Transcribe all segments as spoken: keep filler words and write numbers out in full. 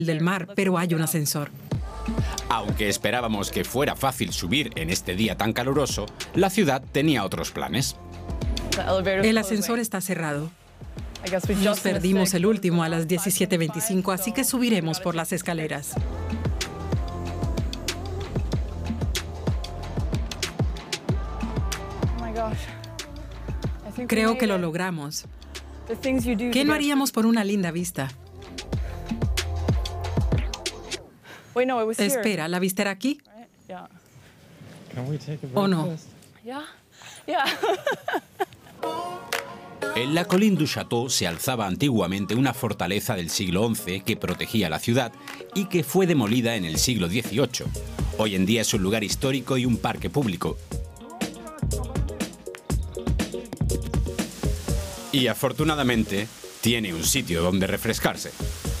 del mar, pero hay un ascensor. Aunque esperábamos que fuera fácil subir en este día tan caluroso, la ciudad tenía otros planes. El ascensor está cerrado. Nos perdimos el último a las diecisiete veinticinco, así que subiremos por las escaleras. Creo que lo logramos. ¿Qué no haríamos por una linda vista? Espera, ¿la vista era aquí? ¿O no? En la Colline du Château se alzaba antiguamente una fortaleza del siglo once que protegía la ciudad y que fue demolida en el siglo dieciocho. Hoy en día es un lugar histórico y un parque público. Y afortunadamente tiene un sitio donde refrescarse.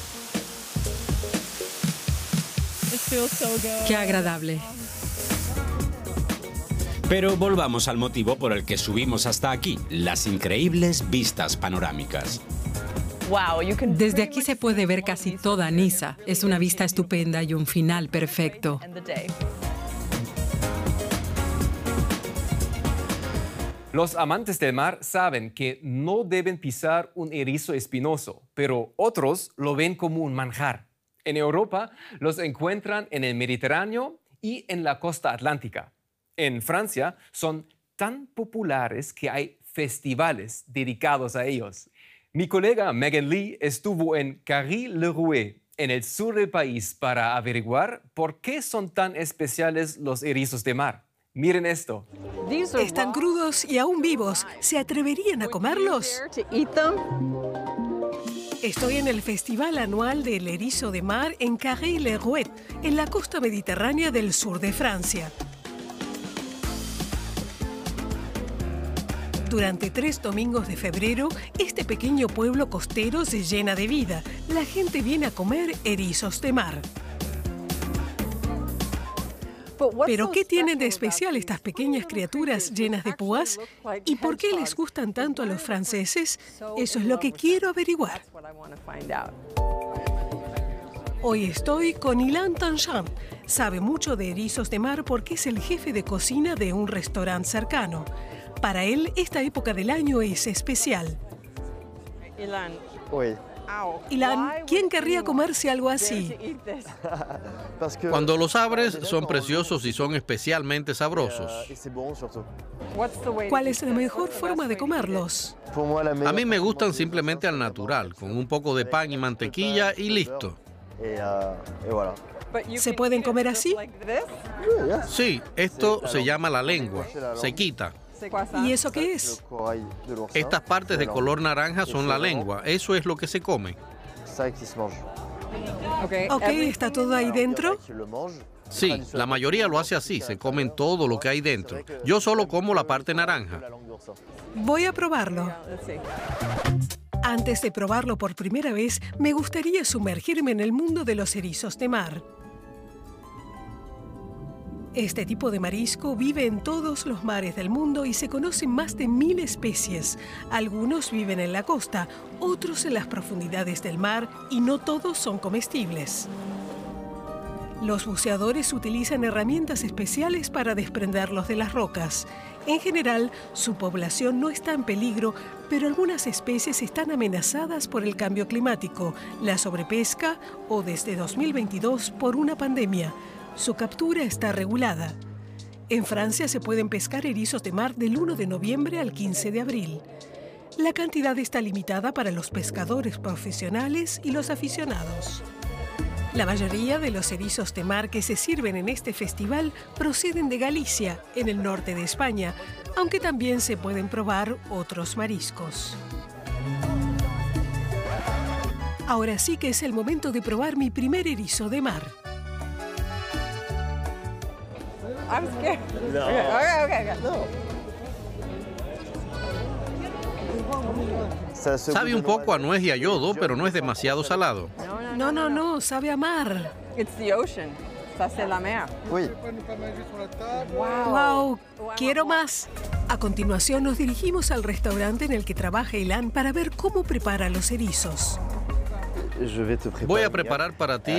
Qué agradable. Pero volvamos al motivo por el que subimos hasta aquí, las increíbles vistas panorámicas. Desde aquí se puede ver casi toda Niza. Es una vista estupenda y un final perfecto. Los amantes del mar saben que no deben pisar un erizo espinoso, pero otros lo ven como un manjar. En Europa los encuentran en el Mediterráneo y en la costa atlántica. En Francia son tan populares que hay festivales dedicados a ellos. Mi colega Megan Lee estuvo en Carry-le-Rouet, en el sur del país, para averiguar por qué son tan especiales los erizos de mar. Miren esto. Están crudos y aún vivos. ¿Se atreverían a comerlos? Estoy en el Festival Anual del Erizo de Mar en Carry-le-Rouet, en la costa mediterránea del sur de Francia. Durante tres domingos de febrero, este pequeño pueblo costero se llena de vida. La gente viene a comer erizos de mar. ¿Pero qué tienen de especial estas pequeñas criaturas llenas de púas? ¿Y por qué les gustan tanto a los franceses? Eso es lo que quiero averiguar. Hoy estoy con Ilan Tancham. Sabe mucho de erizos de mar porque es el jefe de cocina de un restaurante cercano. Para él, esta época del año es especial. Ilan, ¿quién querría comerse algo así? Cuando los abres, son preciosos y son especialmente sabrosos. ¿Cuál es la mejor forma de comerlos? A mí me gustan simplemente al natural, con un poco de pan y mantequilla y listo. ¿Se pueden comer así? Sí, esto se llama la lengua. Se quita. ¿Y eso qué es? Estas partes de color naranja son la lengua. Eso es lo que se come. Ok, ¿está todo ahí dentro? Sí, la mayoría lo hace así. Se comen todo lo que hay dentro. Yo solo como la parte naranja. Voy a probarlo. Antes de probarlo por primera vez, me gustaría sumergirme en el mundo de los erizos de mar. Este tipo de marisco vive en todos los mares del mundo y se conocen más de mil especies. Algunos viven en la costa, otros en las profundidades del mar y no todos son comestibles. Los buceadores utilizan herramientas especiales para desprenderlos de las rocas. En general, su población no está en peligro, pero algunas especies están amenazadas por el cambio climático, la sobrepesca o, desde dos mil veintidós, por una pandemia. Su captura está regulada. En Francia se pueden pescar erizos de mar del uno de noviembre al quince de abril. La cantidad está limitada para los pescadores profesionales y los aficionados. La mayoría de los erizos de mar que se sirven en este festival proceden de Galicia, en el norte de España, aunque también se pueden probar otros mariscos. Ahora sí que es el momento de probar mi primer erizo de mar. I'm scared. No. Okay, okay, okay. okay. No. Sabe un poco a nuez y a yodo, pero no es demasiado salado. No, no, no, sabe a mar. It's the ocean. Ça, c'est la mer. Oui. Wow, quiero más. A continuación nos dirigimos al restaurante en el que trabaja Ilan para ver cómo prepara los erizos. Voy a preparar para ti